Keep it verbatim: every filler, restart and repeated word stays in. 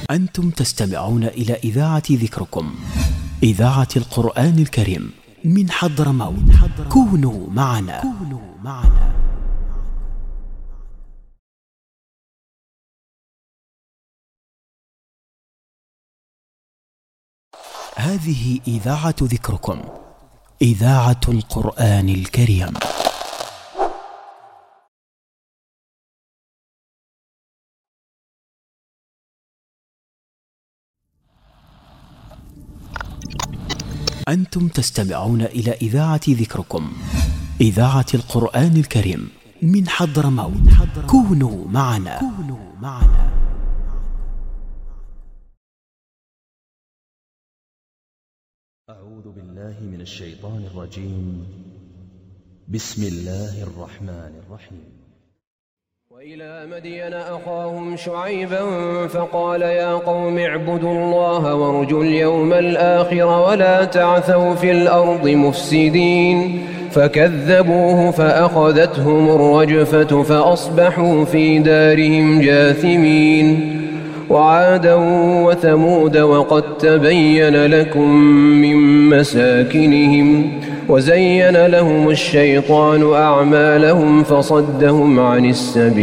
أنتم تستمعون إلى إذاعة ذكركم، إذاعة القرآن الكريم من حضرموت. كونوا معنا. كونوا معنا. هذه إذاعة ذكركم، إذاعة القرآن الكريم. أنتم تستمعون إلى إذاعة ذكركم، إذاعة القرآن الكريم من حضرموت. كونوا معنا. كونوا معنا. أعوذ بالله من الشيطان الرجيم. بسم الله الرحمن الرحيم. وإلى مدين أخاهم شعيبا فقال يا قوم اعبدوا الله وارجوا اليوم الآخر ولا تعثوا في الأرض مفسدين، فكذبوه فأخذتهم الرجفة فأصبحوا في دارهم جاثمين. وعادا وثمود وقد تبين لكم من مساكنهم، وزين لهم الشيطان أعمالهم فصدهم عن السبيل